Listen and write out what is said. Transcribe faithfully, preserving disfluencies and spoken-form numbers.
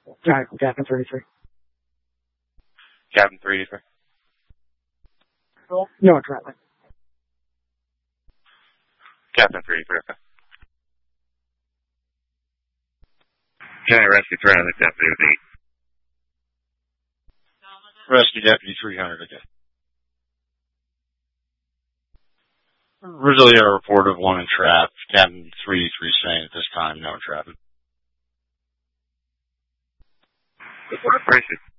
Alright, Captain thirty-three. Captain three eighty-three. No, currently. Captain three eighty-three, okay. County Rescue three hundred, Deputy with eight. Rescue Deputy three hundred again. Really a report of one entrapped. Captain three eighty-three saying at this time no entrapment. Report of